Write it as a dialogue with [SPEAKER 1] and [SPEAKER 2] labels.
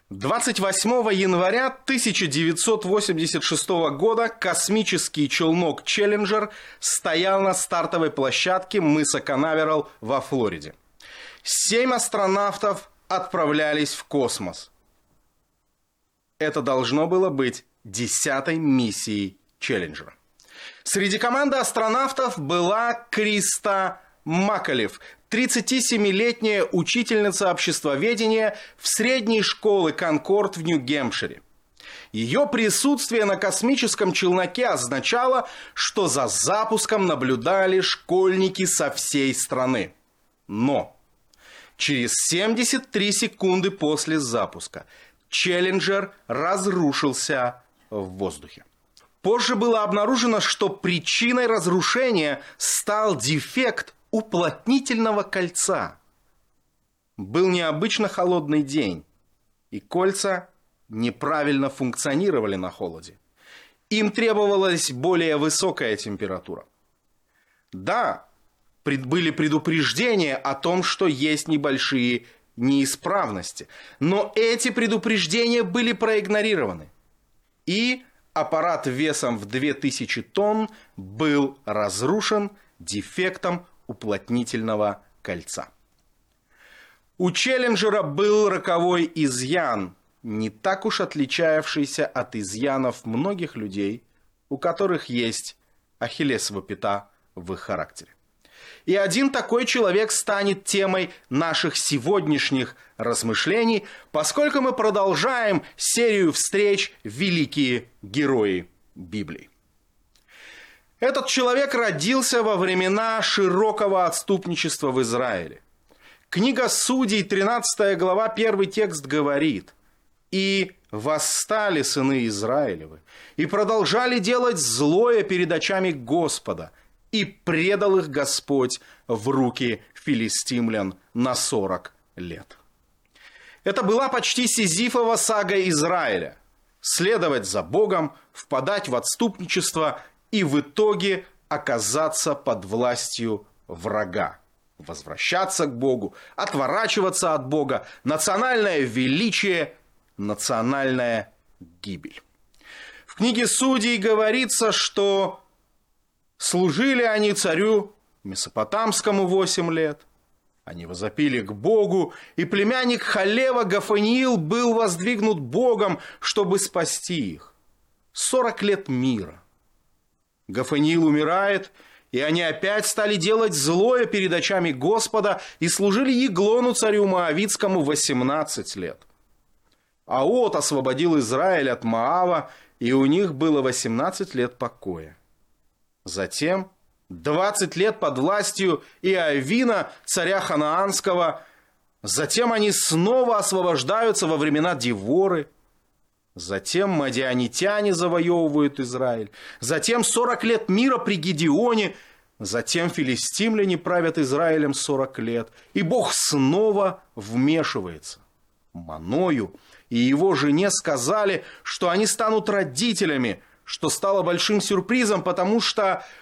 [SPEAKER 1] 28 января 1986 года космический челнок «Челленджер» стоял на стартовой площадке мыса Канаверал во Флориде. 7 астронавтов отправлялись в космос. Это должно было быть 10-й миссией «Челленджера». Среди команды астронавтов была Криста Макалев, 37-летняя учительница обществоведения в средней школе Конкорд в Нью-Гэмпшире. Ее присутствие на космическом челноке означало, что за запуском наблюдали школьники со всей страны. Но через 73 секунды после запуска «Челленджер» разрушился в воздухе. Позже было обнаружено, что причиной разрушения стал дефект уплотнительного кольца. Был необычно холодный день, и кольца неправильно функционировали на холоде. Им требовалась более высокая температура. Да, были предупреждения о том, что есть небольшие неисправности, но эти предупреждения были проигнорированы. И аппарат весом в 2000 тонн был разрушен дефектом уплотнительного кольца. У «Челленджера» был роковой изъян, не так уж отличавшийся от изъянов многих людей, у которых есть ахиллесова пята в их характере. И один такой человек станет темой наших сегодняшних размышлений, поскольку мы продолжаем серию встреч «Великие герои Библии». Этот человек родился во времена широкого отступничества в Израиле. Книга Судей, 13 глава, 1 текст говорит: «И восстали сыны Израилевы, и продолжали делать злое перед очами Господа, и предал их Господь в руки филистимлян на 40 лет». Это была почти Сизифова сага Израиля. Следовать за Богом, впадать в отступничество и в итоге оказаться под властью врага. Возвращаться к Богу, отворачиваться от Бога, национальное величие, национальная гибель. В книге Судей говорится, что служили они царю Месопотамскому 8 лет. Они возопили к Богу, и племянник Халева Гафаниил был воздвигнут Богом, чтобы спасти их. 40 лет мира. Гафаниил умирает, и они опять стали делать злое перед очами Господа и служили Еглону царю Моавитскому 18 лет. Аот освободил Израиль от Моава, и у них было 18 лет покоя. Затем 20 лет под властью Иовина, царя Ханаанского. Затем они снова освобождаются во времена Деворы. Затем мадианитяне завоевывают Израиль. Затем 40 лет мира при Гедеоне. Затем филистимляне правят Израилем 40 лет. И Бог снова вмешивается. Маною и его жене сказали, что они станут родителями, что стало большим сюрпризом, потому что